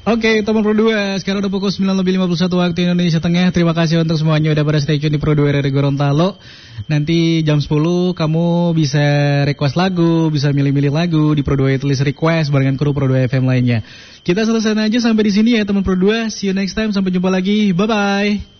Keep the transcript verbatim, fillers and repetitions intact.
Oke, teman Pro dua, sekarang udah pukul sembilan lebih lima puluh satu waktu Indonesia Tengah. Terima kasih untuk semuanya udah pada stay tune di Pro dua R R Gorontalo. Nanti jam sepuluh kamu bisa request lagu, bisa milih-milih lagu di Pro dua tulis request barengan kru Pro dua F M lainnya. Kita selesai aja sampai di sini ya teman Pro dua. See you next time, sampai jumpa lagi. Bye bye.